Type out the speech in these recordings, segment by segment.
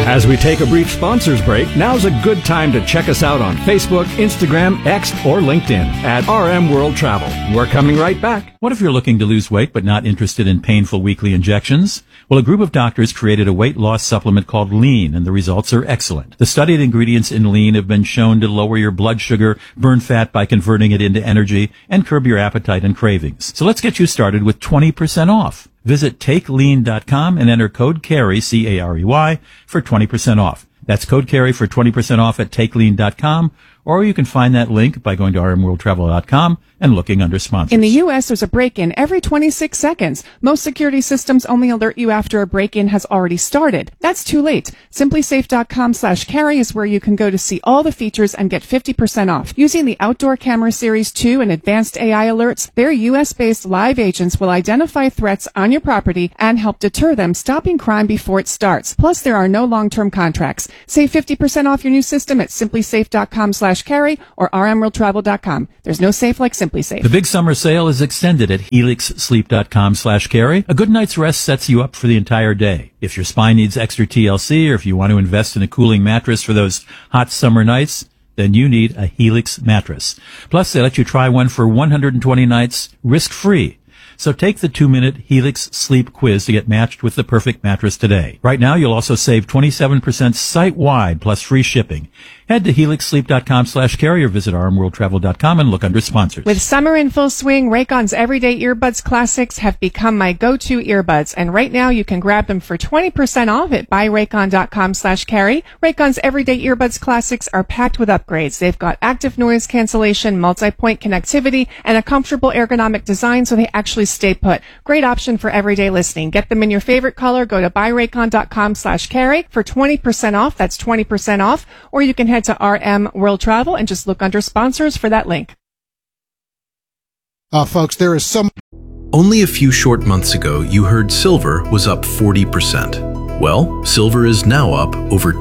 As we take a brief sponsors break, now's a good time to check us out on Facebook, Instagram, X, or LinkedIn at RM World Travel. We're coming right back. What if you're looking to lose weight but not interested in painful weekly injections? Well, a group of doctors created a weight loss supplement called Lean, and the results are excellent. The studied ingredients in Lean have been shown to lower your blood sugar, burn fat by converting it into energy, and curb your appetite and cravings. So let's get you started with 20% off. Visit TakeLean.com and enter code CAREY, C-A-R-E-Y, for 20% off. That's code CAREY for 20% off at TakeLean.com, or you can find that link by going to rmworldtravel.com and looking under sponsors. In the U.S., there's a break-in every 26 seconds. Most security systems only alert you after a break-in has already started. That's too late. SimplySafe.com/carry is where you can go to see all the features and get 50% off. Using the Outdoor Camera Series 2 and advanced AI alerts, their U.S.-based live agents will identify threats on your property and help deter them, stopping crime before it starts. Plus, there are no long-term contracts. Save 50% off your new system at SimplySafe.com/carry or rmworldtravel.com. There's no safe like Simply Safe. The big summer sale is extended at helixsleep.com/carry. A good night's rest sets you up for the entire day. If your spine needs extra TLC or if you want to invest in a cooling mattress for those hot summer nights, then you need a Helix mattress. Plus, they let you try one for 120 nights risk-free. So take the 2-minute Helix Sleep Quiz to get matched with the perfect mattress today. Right now, you'll also save 27% site-wide plus free shipping. Head to helixsleep.com/carry or visit rmworldtravel.com and look under sponsors. With summer in full swing, Raycon's Everyday Earbuds Classics have become my go-to earbuds, and right now you can grab them for 20% off at buyraycon.com/carry. Raycon's Everyday Earbuds Classics are packed with upgrades. They've got active noise cancellation, multi-point connectivity, and a comfortable ergonomic design so they actually stay put. Great option for everyday listening. Get them in your favorite color. Go to buyraycon.com/carry for 20% off. That's 20% off. Or you can head to RM World Travel and just look under sponsors for that link. Folks, there is some... Only a few short months ago, you heard silver was up 40%. Well, silver is now up over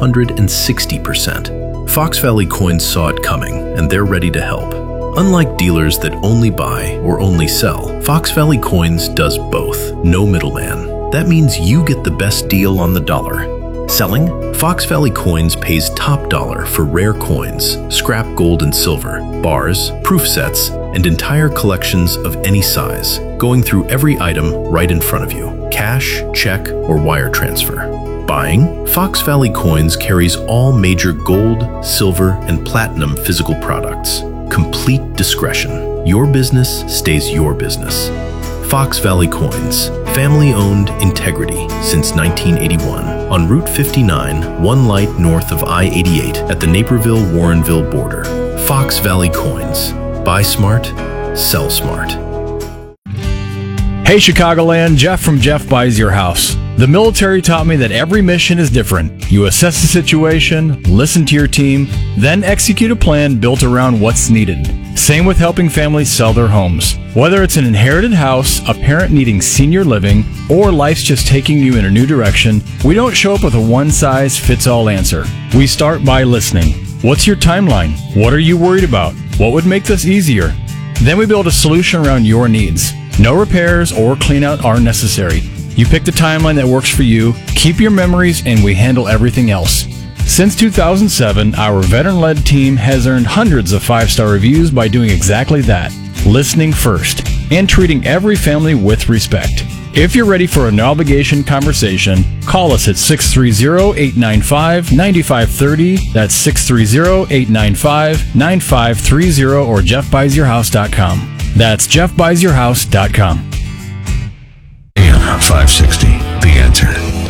260%. Fox Valley Coins saw it coming, and they're ready to help. Unlike dealers that only buy or only sell, Fox Valley Coins does both. No middleman. That means you get the best deal on the dollar. Selling? Fox Valley Coins pays top dollar for rare coins, scrap gold and silver, bars, proof sets, and entire collections of any size, going through every item right in front of you. Cash, check, or wire transfer. Buying? Fox Valley Coins carries all major gold, silver, and platinum physical products. Complete discretion. Your business stays your business. Fox Valley Coins. Family-owned integrity since 1981. On Route 59, one light north of I-88 at the Naperville-Warrenville border. Fox Valley Coins. Buy smart, sell smart. Hey Chicagoland, Jeff from Jeff Buys Your House. The military taught me that every mission is different. You assess the situation, listen to your team, then execute a plan built around what's needed. Same with helping families sell their homes. Whether it's an inherited house, a parent needing senior living, or life's just taking you in a new direction, we don't show up with a one-size-fits-all answer. We start by listening. What's your timeline? What are you worried about? What would make this easier? Then we build a solution around your needs. No repairs or cleanout are necessary. You pick the timeline that works for you, keep your memories, and we handle everything else. Since 2007, our veteran-led team has earned hundreds of 5-star reviews by doing exactly that, listening first, and treating every family with respect. If you're ready for a no-obligation conversation, call us at 630-895-9530, that's 630-895-9530, or jeffbuysyourhouse.com. That's jeffbuysyourhouse.com. AM 560, The Answer.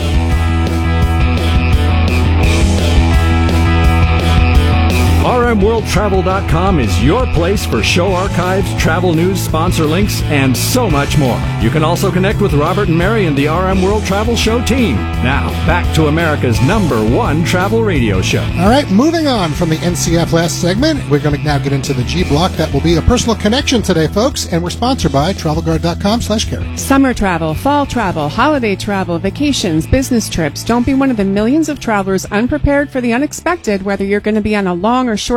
RMWorldTravel.com is your place for show archives, travel news, sponsor links, and so much more. You can also connect with Robert and Mary and the RM World Travel Show team. Now, back to America's #1 travel radio show. All right, moving on from the NCF last segment, we're going to now get into the G block. That will be a personal connection today, folks, and we're sponsored by TravelGuard.com/carry. Summer travel, fall travel, holiday travel, vacations, business trips. Don't be one of the millions of travelers unprepared for the unexpected. Whether you're going to be on a long or short trip,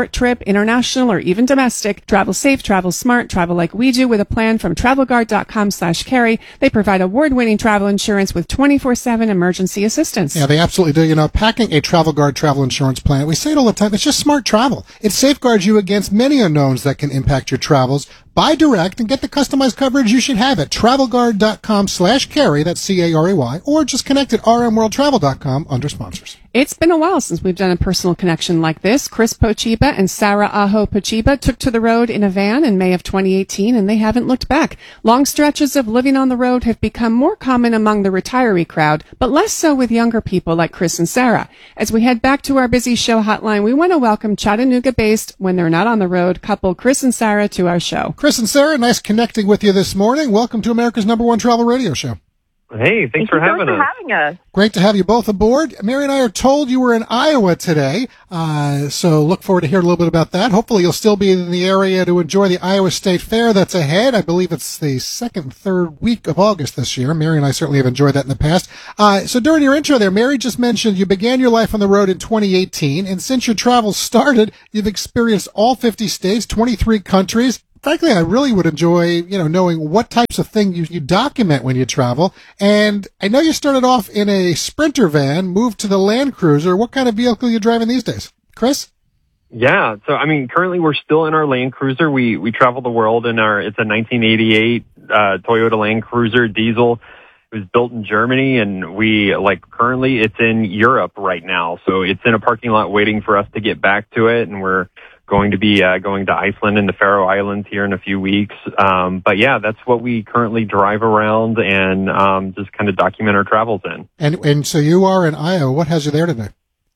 international or even domestic. Travel safe, travel smart, travel like we do with a plan from TravelGuard.com/carry. They provide award-winning travel insurance with 24/7 emergency assistance. Yeah, they absolutely do. You know, packing a Travel Guard travel insurance plan, we say it all the time, it's just smart travel. It safeguards you against many unknowns that can impact your travels. Buy direct and get the customized coverage you should have at TravelGuard.com/carry, that's C-A-R-E-Y, or just connect at rmworldtravel.com under sponsors. It's been a while since we've done a personal connection like this. Chris Pochiba and Sarah Aho Pochiba took to the road in a van in May of 2018, and they haven't looked back. Long stretches of living on the road have become more common among the retiree crowd, but less so with younger people like Chris and Sarah. As we head back to our busy show hotline, we want to welcome Chattanooga-based, when they're not on the road, couple Chris and Sarah to our show. Chris and Sarah, nice connecting with you this morning. Welcome to America's #1 travel radio show. Hey, thanks for having us. Great to have you both aboard. Mary and I are told you were in Iowa today, so look forward to hearing a little bit about that. Hopefully you'll still be in the area to enjoy the Iowa State Fair that's ahead. I believe it's the second, third week of August this year. Mary and I certainly have enjoyed that in the past. So during your intro there, Mary just mentioned you began your life on the road in 2018, and since your travels started, you've experienced all 50 states, 23 countries. Frankly, I really would enjoy, knowing what types of things you document when you travel. And I know you started off in a Sprinter van, moved to the Land Cruiser. What kind of vehicle are you driving these days? Chris? Yeah, so currently we're still in our Land Cruiser. We travel the world in it's a 1988 Toyota Land Cruiser diesel. It was built in Germany, and currently it's in Europe right now. So it's in a parking lot waiting for us to get back to it, and we're going to be going to Iceland and the Faroe Islands here in a few weeks. But yeah, that's what we currently drive around and just kind of document our travels in. And so you are in Iowa. What has you there today?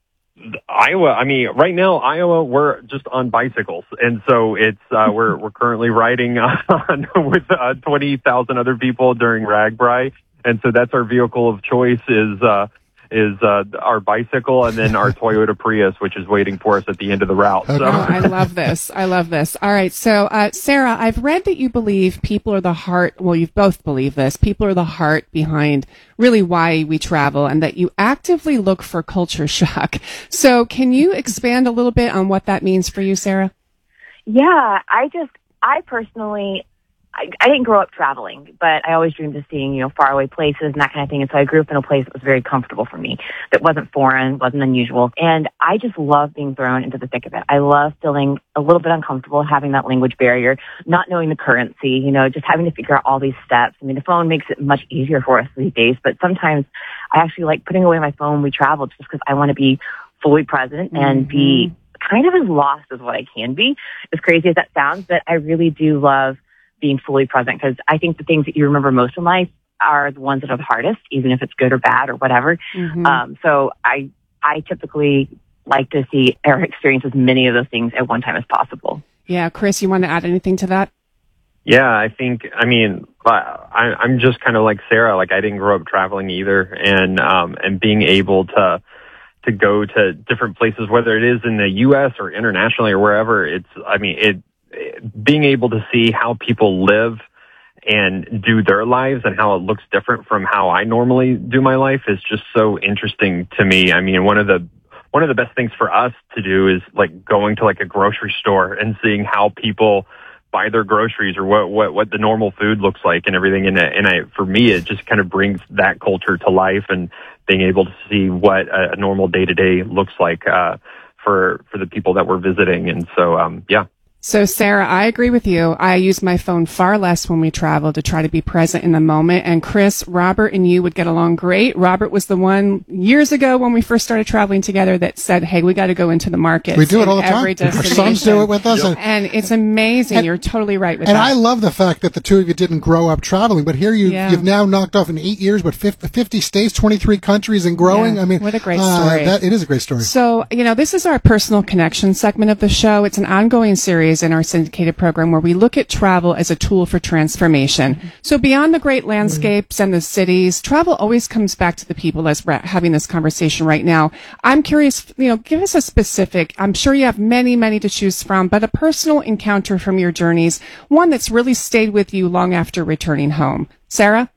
Iowa, right now, Iowa, we're just on bicycles. And so it's, we're currently riding on with 20,000 other people during RAGBRAI. And so that's our vehicle of choice is our bicycle, and then our Toyota Prius, which is waiting for us at the end of the route. So. Oh, I love this. I love this. All right. So, Sarah, I've read that you believe people are the heart. Well, you both believe this. People are the heart behind really why we travel, and that you actively look for culture shock. So can you expand a little bit on what that means for you, Sarah? Yeah, I personally, I didn't grow up traveling, but I always dreamed of seeing, faraway places and that kind of thing. And so I grew up in a place that was very comfortable for me, that wasn't foreign, wasn't unusual. And I just love being thrown into the thick of it. I love feeling a little bit uncomfortable, having that language barrier, not knowing the currency, just having to figure out all these steps. The phone makes it much easier for us these days, but sometimes I actually like putting away my phone when we travel just because I want to be fully present and be kind of as lost as what I can be, as crazy as that sounds. But I really do love being fully present, because I think the things that you remember most in life are the ones that are the hardest, even if it's good or bad or whatever. So I typically like to see or experience as many of those things at one time as possible. Yeah. Chris, you want to add anything to that? Yeah, I think, I'm just kind of like Sarah. I didn't grow up traveling either. And being able to go to different places, whether it is in the U.S. or internationally or wherever, being able to see how people live and do their lives and how it looks different from how I normally do my life is just so interesting to me. One of the best things for us to do is going to a grocery store and seeing how people buy their groceries, or what the normal food looks like and everything. For me, it just kind of brings that culture to life, and being able to see what a normal day to day looks like for the people that we're visiting. And so, yeah. So, Sarah, I agree with you. I use my phone far less when we travel to try to be present in the moment. And Chris, Robert, and you would get along great. Robert was the one years ago when we first started traveling together that said, hey, we got to go into the market. We do it all the time. Our sons do it with us. And it's amazing. You're totally right with that. And I love the fact that the two of you didn't grow up traveling, but here you've now knocked off in 8 years, 50 states, 23 countries and growing. Yeah. What a great story. It is a great story. So, this is our personal connection segment of the show. It's an ongoing series in our syndicated program where we look at travel as a tool for transformation. So beyond the great landscapes and the cities, travel always comes back to the people, as we're having this conversation right now. I'm curious, give us a specific, I'm sure you have many, many to choose from, but a personal encounter from your journeys, one that's really stayed with you long after returning home. Sarah?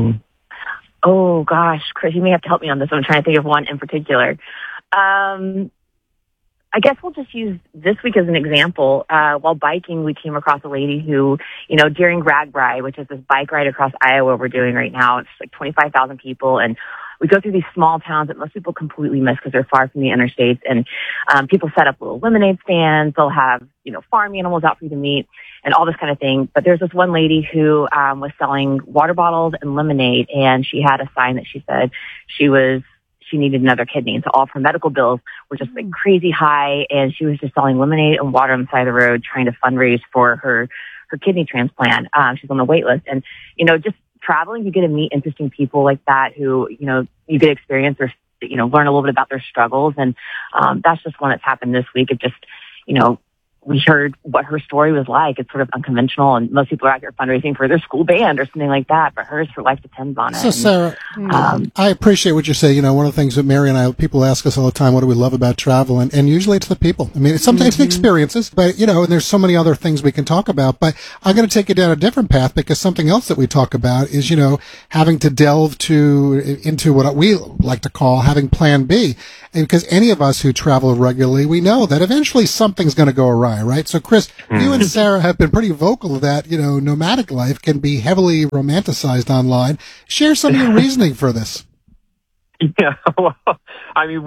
Oh, gosh, Chris, you may have to help me on this one. I'm trying to think of one in particular. I guess we'll just use this week as an example. While biking, we came across a lady who, during RAGBRAI, which is this bike ride across Iowa we're doing right now, it's like 25,000 people, and we go through these small towns that most people completely miss because they're far from the interstates, and people set up little lemonade stands. They'll have, farm animals out for you to meet and all this kind of thing. But there's this one lady who was selling water bottles and lemonade, and she had a sign that she said she needed another kidney. And so all of her medical bills were just like crazy high, and she was just selling lemonade and water on the side of the road trying to fundraise for her kidney transplant. She's on the wait list. And, just traveling, you get to meet interesting people like that who, you get to experience or, learn a little bit about their struggles. And that's just one that's happened this week. It just, we heard what her story was like. It's sort of unconventional, and most people are out here fundraising for their school band or something like that, but hers, her life depends on it. So, Sarah, I appreciate what you say. One of the things that Mary and I, people ask us all the time, what do we love about travel? And usually it's the people. I mean, it's sometimes the experiences, but, and there's so many other things we can talk about. But I'm going to take you down a different path, because something else that we talk about is, having to delve into what we like to call having plan B. And because any of us who travel regularly, we know that eventually something's going to go awry, right? So, Chris, you and Sarah have been pretty vocal that, nomadic life can be heavily romanticized online. Share some of your reasoning for this. Yeah, well, I mean,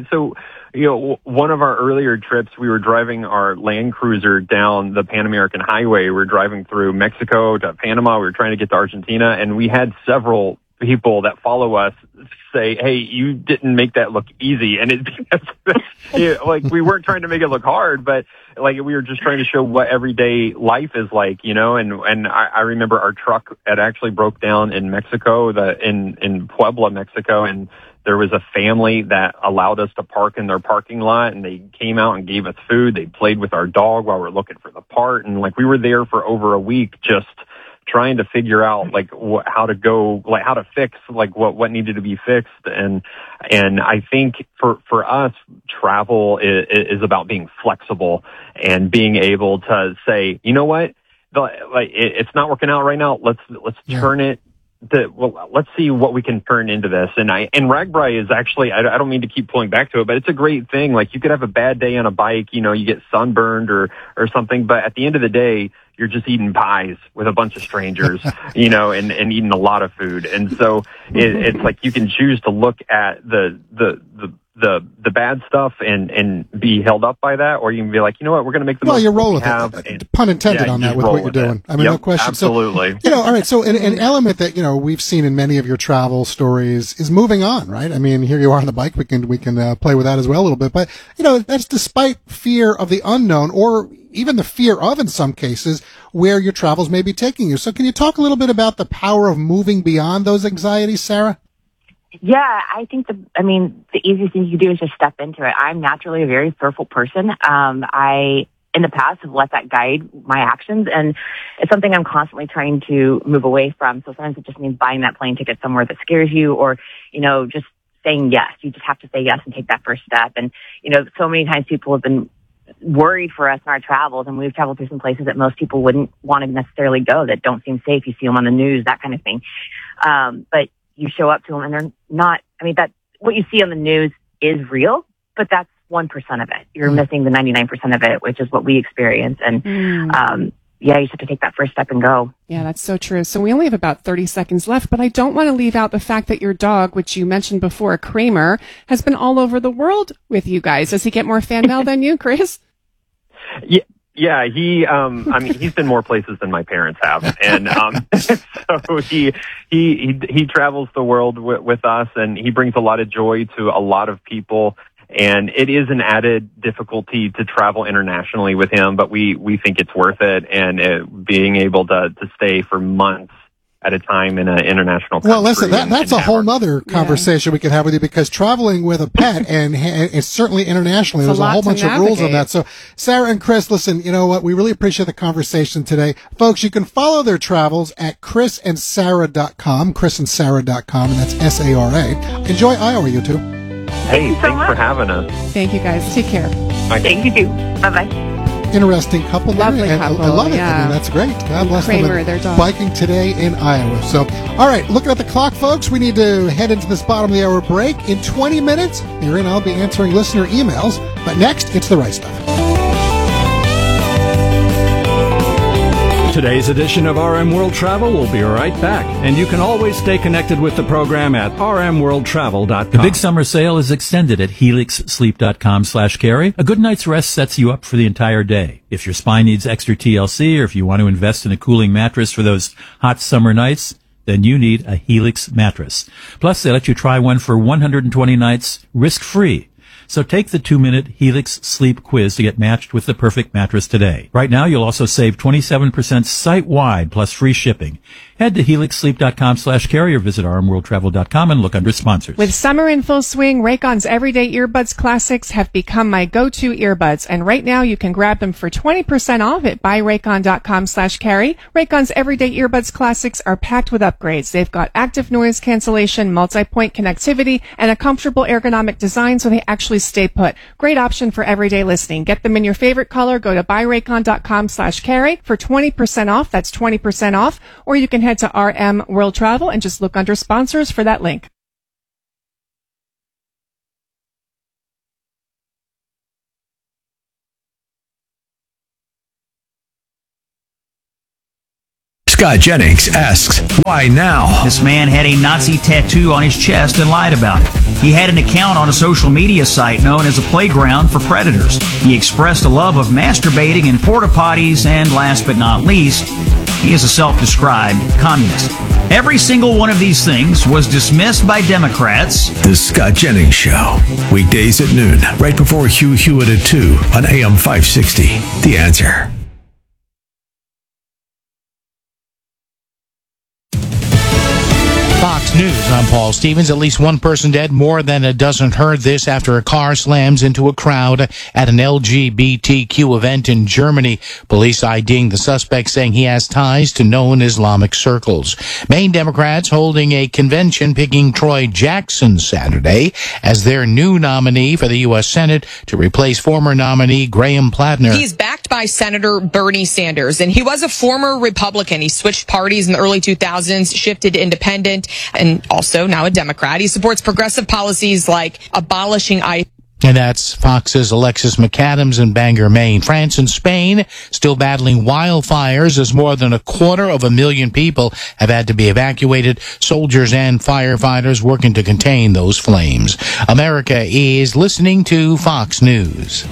one of our earlier trips, we were driving our Land Cruiser down the Pan American Highway. We were driving through Mexico to Panama. We were trying to get to Argentina, and we had several people that follow us say, hey, you didn't make that look easy. And it's we weren't trying to make it look hard, but we were just trying to show what everyday life is like, and I remember our truck had actually broke down in Mexico, in Puebla, Mexico, and there was a family that allowed us to park in their parking lot, and they came out and gave us food. They played with our dog while we're looking for the part. And we were there for over a week just trying to figure out how to fix what needed to be fixed. And I think for us, travel is about being flexible and being able to say, you know what, it's not working out right now. Let's turn it. Let's see what we can turn into this. And RAGBRAI is actually, I don't mean to keep pulling back to it, but it's a great thing. You could have a bad day on a bike, you get sunburned or something, but at the end of the day, you're just eating pies with a bunch of strangers, and eating a lot of food. And so it's you can choose to look at the bad stuff and be held up by that, or you can be like, you know what, we're going to make the most you're rolling with it. And, pun intended on that with what you're doing. I mean, no question. Absolutely. So, all right. So an element that, we've seen in many of your travel stories is moving on, right? I mean, here you are on the bike. We can play with that as well a little bit, but that's despite fear of the unknown, or even the fear of, in some cases, where your travels may be taking you. So can you talk a little bit about the power of moving beyond those anxieties, Sarah? Yeah, I think the easiest thing you can do is just step into it. I'm naturally a very fearful person. I, in the past, have let that guide my actions, and it's something I'm constantly trying to move away from. So sometimes it just means buying that plane ticket somewhere that scares you, or, just saying yes. You just have to say yes and take that first step. And, so many times people have been worried for us in our travels, and we've traveled through some places that most people wouldn't want to necessarily go, that don't seem safe. You see them on the news, that kind of thing. But you show up to them and they're not, that what you see on the news is real, but that's 1% of it. You're missing the 99% of it, which is what we experience. And, you just have to take that first step and go. Yeah, that's so true. So we only have about 30 seconds left, but I don't want to leave out the fact that your dog, which you mentioned before, Kramer, has been all over the world with you guys. Does he get more fan mail than you, Chris? Yeah, he's been more places than my parents have, and so he travels the world with us, and he brings a lot of joy to a lot of people. And it is an added difficulty to travel internationally with him, but we think it's worth it, and being able to stay for months at a time in an international country. Well, listen, that's a whole nother conversation we could have with you, because traveling with a pet and it's certainly internationally, there's a whole bunch of rules on that. So, Sarah and Chris, listen, you know what? We really appreciate the conversation today. Folks, you can follow their travels at chrisandsarah.com, chrisandsarah.com, and that's SARA. Enjoy Iowa, you two. Hey, thanks for having us. Thank you, guys. Take care. Thank you, too. Bye-bye. interesting couple. Lovely and couple, I love it. yeah. I mean, that's great. God bless Kramer, them. their dog. Biking today in Iowa. So, all right, looking at the clock, folks, we need to head into this bottom of the hour break. In 20 minutes, Mary and I'll be answering listener emails. But next, it's the right stuff. Today's edition of RM World Travel will be right back, and you can always stay connected with the program at rmworldtravel.com. The big summer sale is extended at helixsleep.com/carry. A good night's rest sets you up for the entire day. If your spine needs extra TLC, or if you want to invest in a cooling mattress for those hot summer nights, then you need a Helix mattress. Plus, they let you try one for 120 nights risk-free. So take the 2-minute Helix Sleep Quiz to get matched with the perfect mattress today. Right now, you'll also save 27% site-wide plus free shipping. Head to helixsleep.com/carry or visit rmworldtravel.com and look under sponsors. With summer in full swing, Raycon's Everyday Earbuds Classics have become my go-to earbuds. And right now, you can grab them for 20% off at buyraycon.com/carry. Raycon's Everyday Earbuds Classics are packed with upgrades. They've got active noise cancellation, multi-point connectivity, and a comfortable ergonomic design so they actually stay put. Great option for everyday listening. Get them in your favorite color. Go to buyraycon.com/carry for 20% off. That's 20% off. Or you can head to RM World Travel and just look under sponsors for that link. Scott Jennings asks, why now? This man had a Nazi tattoo on his chest and lied about it. He had an account on a social media site known as a playground for predators. He expressed a love of masturbating in porta potties, and last but not least, he is a self-described communist. Every single one of these things was dismissed by Democrats. The Scott Jennings Show. Weekdays at noon, right before Hugh Hewitt at 2 on AM 560. The Answer. Fox News, I'm Paul Stevens. At least one person dead, more than a dozen heard this after a car slams into a crowd at an LGBTQ event in Germany. Police IDing the suspect, saying he has ties to known Islamic circles. Maine Democrats holding a convention picking Troy Jackson Saturday as their new nominee for the U.S. Senate to replace former nominee Graham Plattner. He's backed by Senator Bernie Sanders, and he was a former Republican. He switched parties in the early 2000s, shifted to independent, and also now a Democrat. He supports progressive policies like abolishing ICE. And that's Fox's Alexis McAdams in Bangor, Maine. France and Spain still battling wildfires as more than 250,000 people have had to be evacuated. Soldiers and firefighters working to contain those flames. America is listening to Fox News.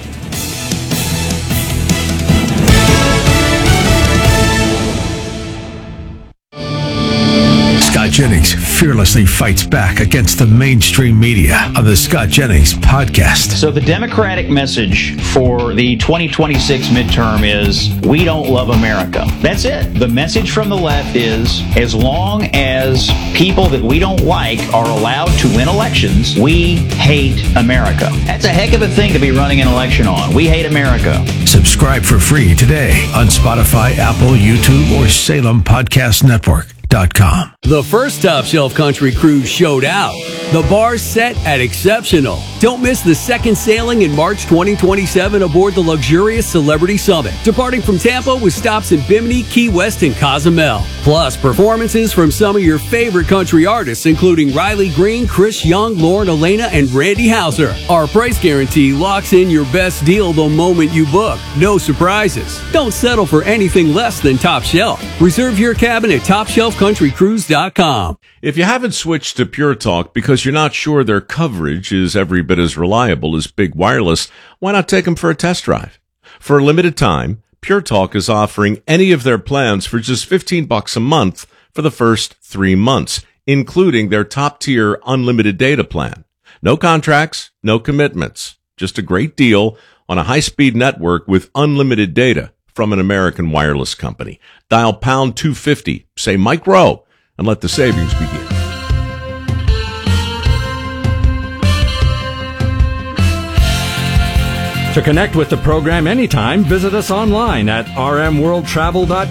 Scott Jennings fearlessly fights back against the mainstream media on the Scott Jennings podcast. So the Democratic message for the 2026 midterm is, we don't love America. That's it. The message from the left is, as long as people that we don't like are allowed to win elections, we hate America. That's a heck of a thing to be running an election on. We hate America. Subscribe for free today on Spotify, Apple, YouTube, or Salem Podcast Network. The first Top Shelf Country Cruise showed out. The bar set at exceptional. Don't miss the second sailing in March 2027 aboard the luxurious Celebrity Summit, departing from Tampa with stops in Bimini, Key West, and Cozumel. Plus, performances from some of your favorite country artists, including Riley Green, Chris Young, Lauren Elena, and Randy Houser. Our price guarantee locks in your best deal the moment you book. No surprises. Don't settle for anything less than Top Shelf. Reserve your cabin at TopShelfCountryCruise.com. If you haven't switched to Pure Talk because you're not sure their coverage is every bit as reliable as Big Wireless, why not take them for a test drive? For a limited time, Pure Talk is offering any of their plans for just $15 a month for the first 3 months, including their top-tier unlimited data plan. No contracts, no commitments, just a great deal on a high-speed network with unlimited data from an American wireless company. Dial pound 250, say Mike Rowe, and let the savings begin. To connect with the program anytime, visit us online at rmworldtravel.com.